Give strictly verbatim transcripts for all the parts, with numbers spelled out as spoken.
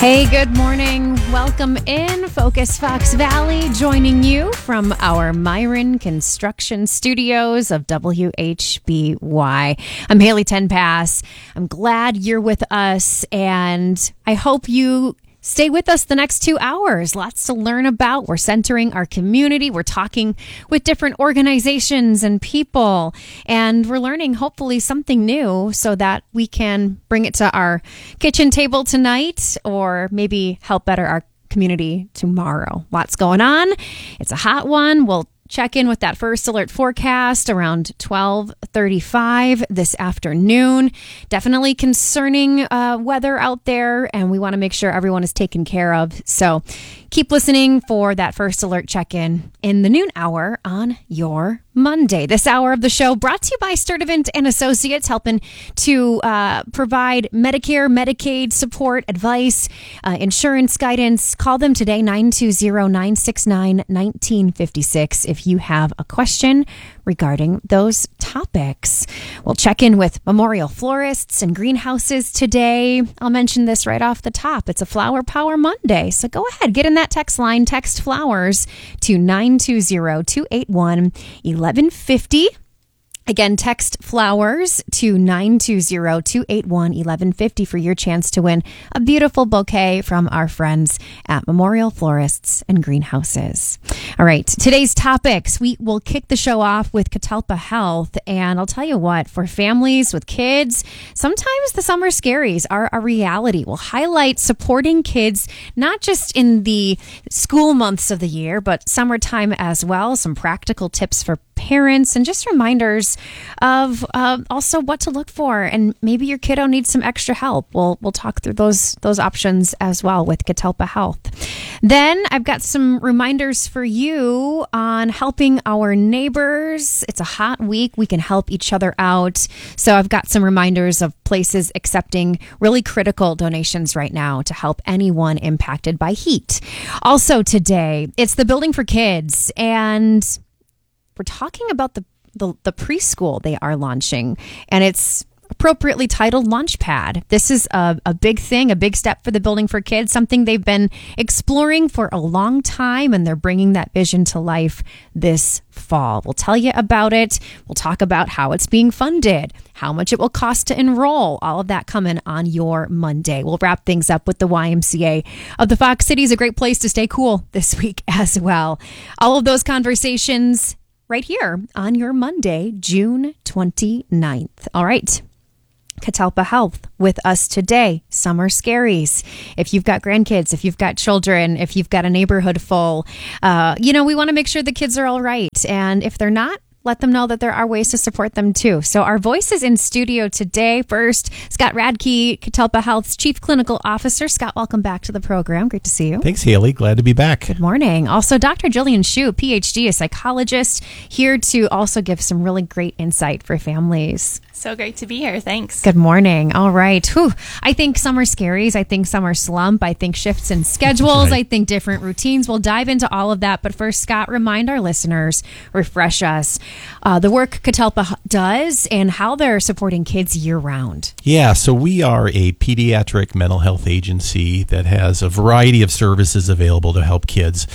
Hey, good morning. Welcome in. Focus Fox Valley joining you from our Myron Construction Studios of W H B Y. I'm Haley Tenpass. I'm glad you're with us, and I hope you stay with us the next two hours. Lots to learn about. We're centering our community. We're talking with different organizations and people, and we're learning hopefully something new so that we can bring it to our kitchen table tonight or maybe help better our community tomorrow. Lots going on. It's a hot one. We'll check in with that first alert forecast around twelve thirty-five this afternoon. Definitely concerning uh, weather out there, and we want to make sure everyone is taken care of. So keep listening for that first alert check-in in the noon hour on your Monday. This hour of the show brought to you by Sturdivant and Associates, helping to uh, provide Medicare, Medicaid support, advice, uh, insurance guidance. Call them today, nine two zero, nine six nine, one nine five six, if you have a question regarding those topics. We'll check in with Memorial Florists and Greenhouses today. I'll mention this right off the top. It's a Flower Power Monday, so go ahead, get in that text line, text flowers to nine two zero, two eight one, eleven fifty. Again, text flowers to nine two zero, two eight one, eleven fifty for your chance to win a beautiful bouquet from our friends at Memorial Florists and Greenhouses. All right, today's topics. We will kick the show off with Catalpa Health. And I'll tell you what, for families with kids, sometimes the summer scaries are a reality. We'll highlight supporting kids, not just in the school months of the year, but summertime as well. Some practical tips for parents and just reminders of uh, also what to look for, and maybe your kiddo needs some extra help. We'll we'll talk through those those options as well with Catalpa Health. Then I've got some reminders for you on helping our neighbors. It's a hot week. We can help each other out. So I've got some reminders of places accepting really critical donations right now to help anyone impacted by heat. Also today, it's the Building for Kids, and we're talking about the, the, the preschool they are launching, and it's appropriately titled Launchpad. This is a, a big thing, a big step for the Building for Kids, something they've been exploring for a long time, and they're bringing that vision to life this fall. We'll tell you about it. We'll talk about how it's being funded, how much it will cost to enroll, all of that coming on your Monday. We'll wrap things up with the Y M C A of the Fox City is a great place to stay cool this week as well. All of those conversations right here on your Monday, June twenty-ninth. All right. Catalpa Health with us today. Summer scaries. If you've got grandkids, if you've got children, if you've got a neighborhood full, uh, you know, we want to make sure the kids are all right. And if they're not, let them know that there are ways to support them too. So our voices in studio today. First, Scott Radke, Catalpa Health's Chief Clinical Officer. Scott, welcome back to the program. Great to see you. Thanks, Haley. Glad to be back. Good morning. Also, Doctor Jillian Shu, P H D, a psychologist, here to also give some really great insight for families. So great to be here. Thanks. Good morning. All right. Whew. I think summer scaries. I think summer slump. I think shifts in schedules. Right. I think different routines. We'll dive into all of that. But first, Scott, remind our listeners, refresh us, uh, the work Catalpa does and how they're supporting kids year round. Yeah. So we are a pediatric mental health agency that has a variety of services available to help kids.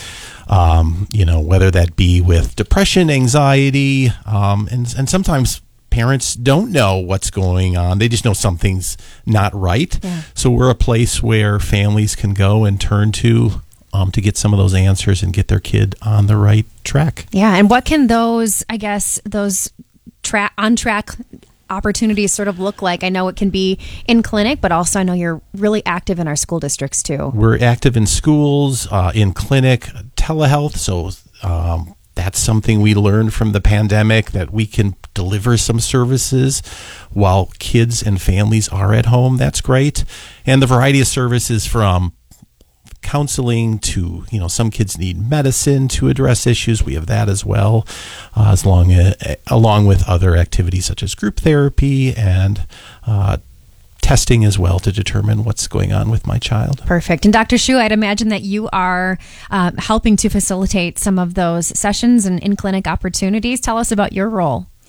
Um, you know, whether that be with depression, anxiety, um, and and sometimes parents don't know what's going on. They just know something's not right. Yeah. So we're a place where families can go and turn to um, to get some of those answers and get their kid on the right track. Yeah. And what can those, I guess, those tra- on track opportunities sort of look like? I know it can be in clinic, but also I know you're really active in our school districts too. We're active in schools, uh, in clinic, telehealth. So um, that's something we learned from the pandemic, that we can deliver some services while kids and families are at home. That's great. And the variety of services from counseling to, you know, some kids need medicine to address issues. We have that as well, uh, as long as, along with other activities such as group therapy and uh, testing as well to determine what's going on with my child. Perfect. And Doctor Shu, I'd imagine that you are uh, helping to facilitate some of those sessions and in-clinic opportunities. Tell us about your role.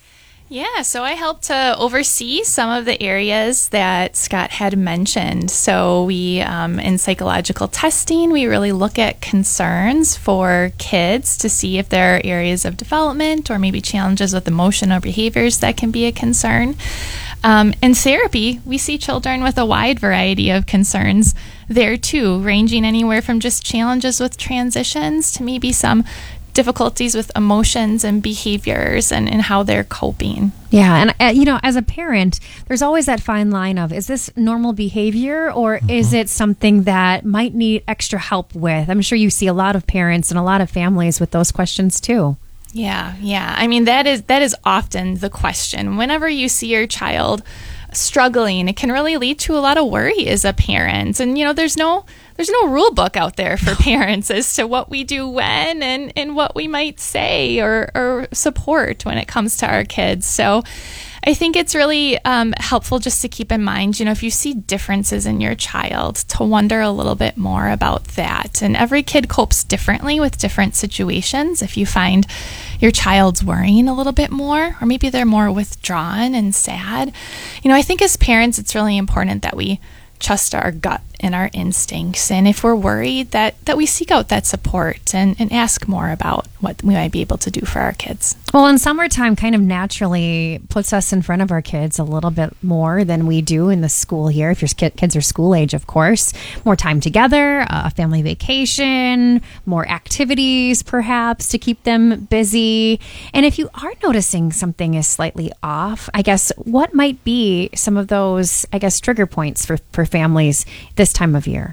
Yeah, so I help to oversee some of the areas that Scott had mentioned. So we, um, in psychological testing, we really look at concerns for kids to see if there are areas of development or maybe challenges with emotion or behaviors that can be a concern. Um, in therapy, we see children with a wide variety of concerns there too, ranging anywhere from just challenges with transitions to maybe some difficulties with emotions and behaviors and, and how they're coping. Yeah. And, uh, you know, as a parent, there's always that fine line of, is this normal behavior or mm-hmm. is it something that might need extra help with? I'm sure you see a lot of parents and a lot of families with those questions too. Yeah. Yeah. I mean, that is, that is often the question. Whenever you see your child struggling, it can really lead to a lot of worry as a parent. And, you know, there's no there's no rule book out there for parents as to what we do when and, and what we might say or, or support when it comes to our kids. So I think it's really um, helpful just to keep in mind, you know, if you see differences in your child, to wonder a little bit more about that. And every kid copes differently with different situations. If you find your child's worrying a little bit more, or maybe they're more withdrawn and sad, you know, I think as parents, it's really important that we trust our gut and our instincts. And if we're worried, that, that we seek out that support and, and ask more about what we might be able to do for our kids. Well, and summertime kind of naturally puts us in front of our kids a little bit more than we do in the school here. If your kids are school age, of course, more time together, a family vacation, more activities perhaps to keep them busy. And if you are noticing something is slightly off, I guess what might be some of those, I guess, trigger points for, for families this time of year?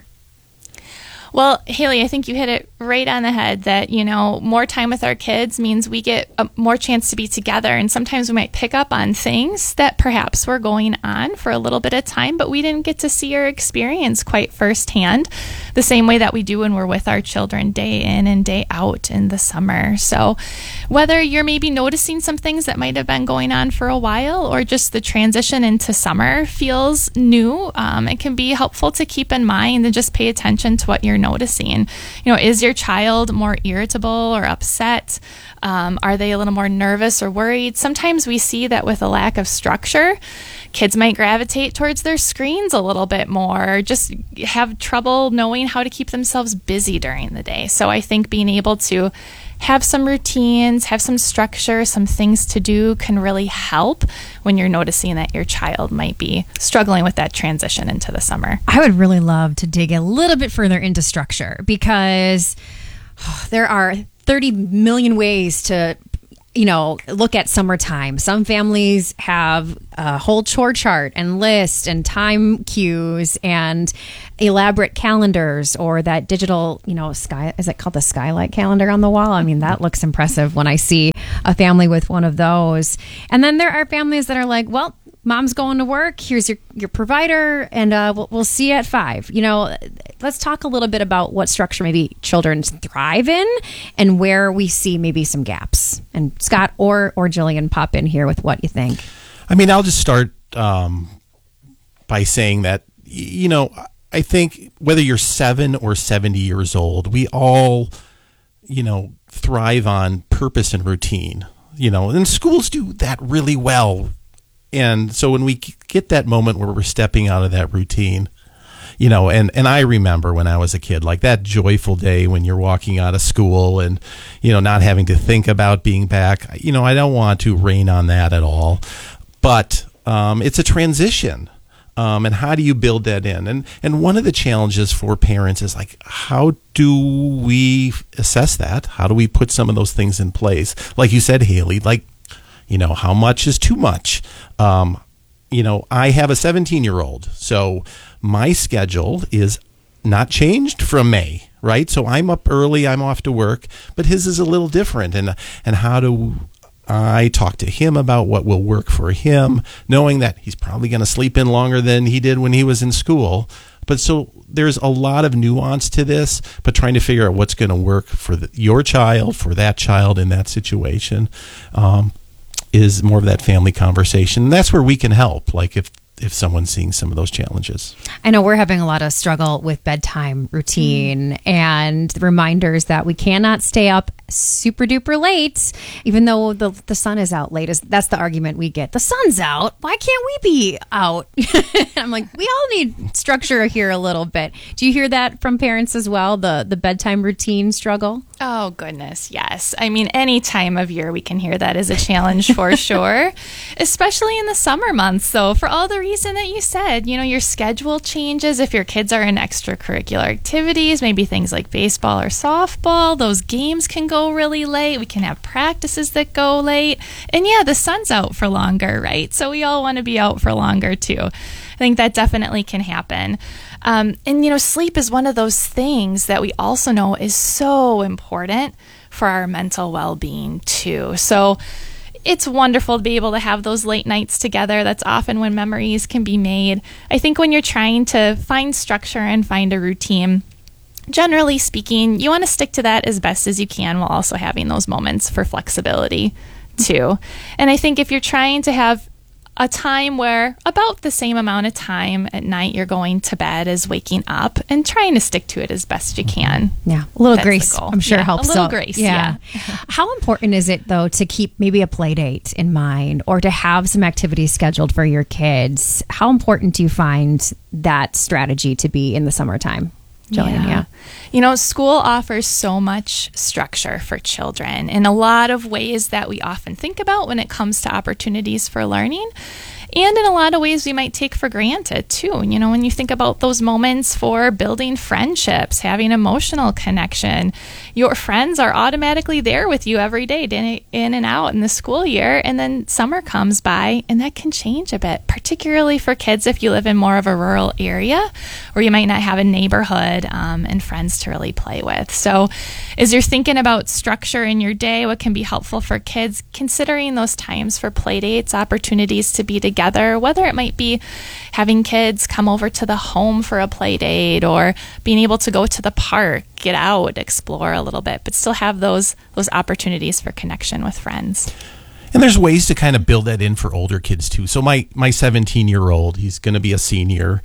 Well, Haley, I think you hit it right on the head that, you know, more time with our kids means we get a more chance to be together. And sometimes we might pick up on things that perhaps were going on for a little bit of time, but we didn't get to see or experience quite firsthand the same way that we do when we're with our children day in and day out in the summer. So whether you're maybe noticing some things that might have been going on for a while or just the transition into summer feels new, um, it can be helpful to keep in mind and just pay attention to what you're noticing. You know, is your child more irritable or upset? Um, are they a little more nervous or worried? Sometimes we see that with a lack of structure, kids might gravitate towards their screens a little bit more, or just have trouble knowing how to keep themselves busy during the day. So I think being able to have some routines, have some structure, some things to do can really help when you're noticing that your child might be struggling with that transition into the summer. I would really love to dig a little bit further into structure because oh, there are thirty million ways to, you know, look at summertime. Some families have a whole chore chart and list and time cues and elaborate calendars or that digital, you know, sky, is it called the skylight calendar on the wall? I mean, that looks impressive when I see a family with one of those. And then there are families that are like, well, mom's going to work. Here's your, your provider, and uh, we'll, we'll see you at five. You know, let's talk a little bit about what structure maybe children thrive in and where we see maybe some gaps. And Scott or or Jillian, pop in here with what you think. I mean, I'll just start um, by saying that, you know, I think whether you're seven or seventy years old, we all, you know, thrive on purpose and routine, you know, and schools do that really well. And so when we get that moment where we're stepping out of that routine, you know, and, and I remember when I was a kid, like that joyful day when you're walking out of school and, you know, not having to think about being back, you know, I don't want to rain on that at all, but um, it's a transition. Um, and how do you build that in? And and one of the challenges for parents is like, how do we assess that? How do we put some of those things in place? Like you said, Haley, like, you know, how much is too much? Um, you know, I have a seventeen-year-old, so my schedule is not changed from May, right? So I'm up early, I'm off to work, but his is a little different. And and how do I talk to him about what will work for him, knowing that he's probably going to sleep in longer than he did when he was in school. But so there's a lot of nuance to this, but trying to figure out what's going to work for the, your child, for that child in that situation, um, is more of that family conversation. And that's where we can help. Like if if someone's seeing some of those challenges. I know we're having a lot of struggle with bedtime routine mm. and reminders that we cannot stay up super duper late, even though the the sun is out late. Is that's the argument we get. The sun's out. Why can't we be out? I'm like, we all need structure here a little bit. Do you hear that from parents as well? The the bedtime routine struggle? Oh, goodness, yes. I mean, any time of year we can hear that is a challenge for sure, especially in the summer months. So for all the reason that you said, you know, your schedule changes if your kids are in extracurricular activities, maybe things like baseball or softball. Those games can go really late. We can have practices that go late. And yeah, the sun's out for longer, right? So we all want to be out for longer too. I think that definitely can happen. Um, and, you know, sleep is one of those things that we also know is so important for our mental well-being too. So it's wonderful to be able to have those late nights together. That's often when memories can be made. I think when you're trying to find structure and find a routine, generally speaking, you want to stick to that as best as you can while also having those moments for flexibility too. And I think if you're trying to have a time where about the same amount of time at night you're going to bed as waking up, and trying to stick to it as best you can. Yeah, a little That's grace, I'm sure yeah, helps. A little so, grace, yeah. yeah. How important is it, though, to keep maybe a play date in mind or to have some activities scheduled for your kids? How important do you find that strategy to be in the summertime? Jillian, yeah. yeah. You know, school offers so much structure for children in a lot of ways that we often think about when it comes to opportunities for learning. And in a lot of ways we might take for granted too. You know, when you think about those moments for building friendships, having emotional connection, your friends are automatically there with you every day, in and out in the school year. And then summer comes by and that can change a bit, particularly for kids if you live in more of a rural area where you might not have a neighborhood um, and friends to really play with. So as you're thinking about structure in your day, what can be helpful for kids, considering those times for play dates, opportunities to be together, whether it might be having kids come over to the home for a play date or being able to go to the park, get out, explore a little bit, but still have those those opportunities for connection with friends. And there's ways to kind of build that in for older kids too. So my my seventeen-year-old, he's going to be a senior.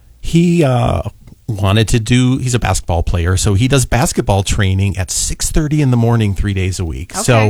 He uh, wanted to do, he's a basketball player, so he does basketball training at six thirty in the morning, three days a week. Okay. So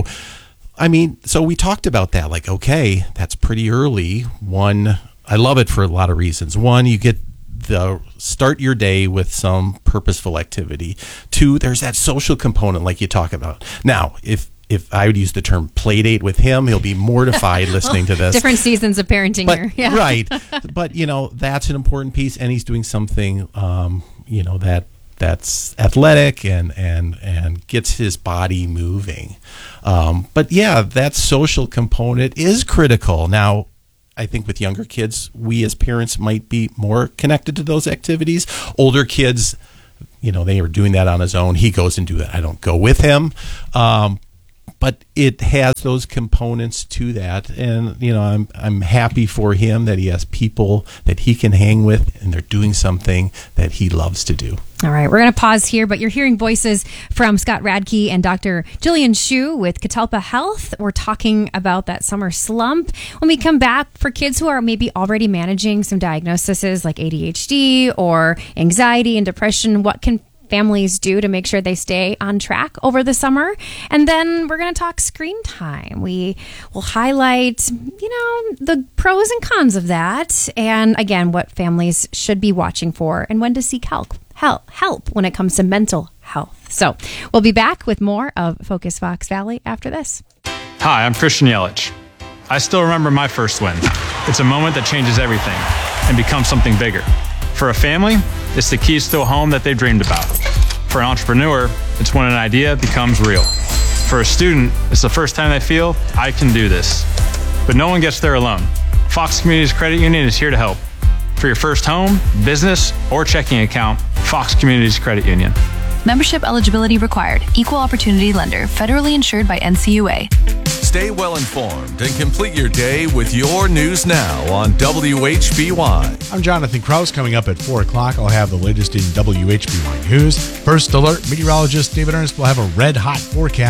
I mean, so we talked about that, like, okay, that's pretty early. One, I love it for a lot of reasons. One, you get the start your day with some purposeful activity. Two, there's that social component like you talk about. Now, if if I would use the term play date with him, he'll be mortified listening to this. Different seasons of parenting but, here. Yeah. Right. But, you know, that's an important piece, and he's doing something, um, you know, that that's athletic and, and, and gets his body moving. Um, but yeah, that social component is critical. Now, I think with younger kids, we as parents might be more connected to those activities. Older kids, you know, they are doing that on his own. He goes and do that. I don't go with him. Um, but it has those components to that, and you know, I'm I'm happy for him that he has people that he can hang with, and they're doing something that he loves to do. All right, we're going to pause here, but you're hearing voices from Scott Radke and Doctor Jillian Shu with Catalpa Health. We're talking about that summer slump. When we come back, for kids who are maybe already managing some diagnoses like A D H D or anxiety and depression, what can families do to make sure they stay on track over the summer? And then we're going to talk screen time. We will highlight, you know, the pros and cons of that. And again, what families should be watching for and when to seek help, help, help when it comes to mental health. So we'll be back with more of Focus Fox Valley after this. Hi, I'm Christian Yelich. I still remember my first win. It's a moment that changes everything and becomes something bigger. For a family, it's the keys to a home that they've dreamed about. For an entrepreneur, it's when an idea becomes real. For a student, it's the first time they feel, I can do this. But no one gets there alone. Fox Communities Credit Union is here to help. For your first home, business, or checking account, Fox Communities Credit Union. Membership eligibility required. Equal opportunity lender. Federally insured by N C U A. Stay well informed and complete your day with your news now on W H B Y. I'm Jonathan Kraus. Coming up at four o'clock, I'll have the latest in W H B Y news. First alert, meteorologist David Ernst will have a red hot forecast.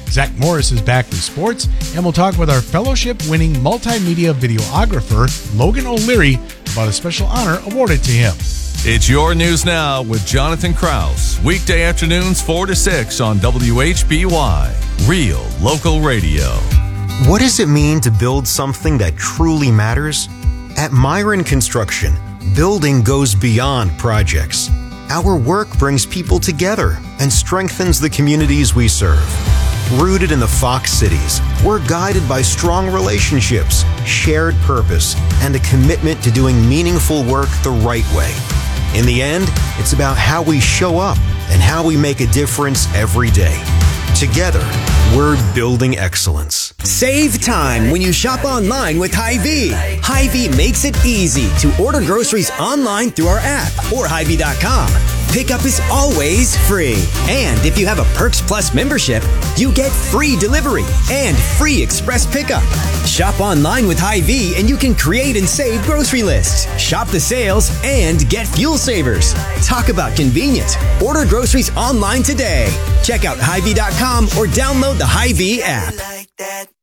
Zach Morris is back with sports, and we'll talk with our fellowship-winning multimedia videographer, Logan O'Leary, about a special honor awarded to him. It's Your News Now with Jonathan Krause. Weekday afternoons four to six on W H B Y. Real local radio. What does it mean to build something that truly matters? At Myron Construction, building goes beyond projects. Our work brings people together and strengthens the communities we serve. Rooted in the Fox cities, we're guided by strong relationships, shared purpose, and a commitment to doing meaningful work the right way. In the end, it's about how we show up and how we make a difference every day. Together, we're building excellence. Save time when you shop online with Hy-Vee. Hy-Vee makes it easy to order groceries online through our app or Hy Vee dot com. Pickup is always free. And if you have a Perks Plus membership, you get free delivery and free express pickup. Shop online with Hy-Vee and you can create and save grocery lists, shop the sales, and get fuel savers. Talk about convenient. Order groceries online today. Check out Hy Vee dot com or download the Hy-Vee app.